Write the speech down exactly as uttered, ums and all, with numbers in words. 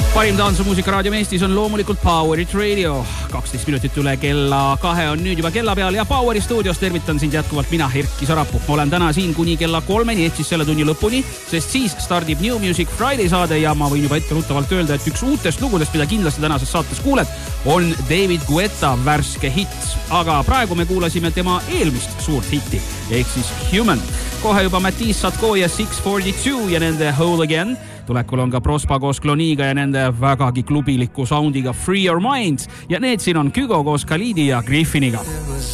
Parim dansumusika raadiom Eestis on loomulikult Power It Radio. kaksteist minutit üle kella kahe on nüüd juba kella peal ja Poweri stuudios tervitan sind jätkuvalt mina, Erkki Sarapuu. Ma olen täna siin kuni kella kolmeni, et siis selle tunni lõpuni, sest siis stardib New Music Friday saade ja ma võin juba ette ruttavalt öelda, et üks uutest lugudest, mida kindlasti tänases saates kuuled, on David Guetta värske hit. Aga praegu me kuulasime tema eelmist suurt hitti, ehk siis Human. Kohe juba Matisse Satko ja six forty-two ja nende Whole Again. Tulekul on ka Prospa koos Kloniga ja nende vägagi klubiliku soundiga Free Your Mind ja need siin on Kygo koos Khalidi ja Griffiniga.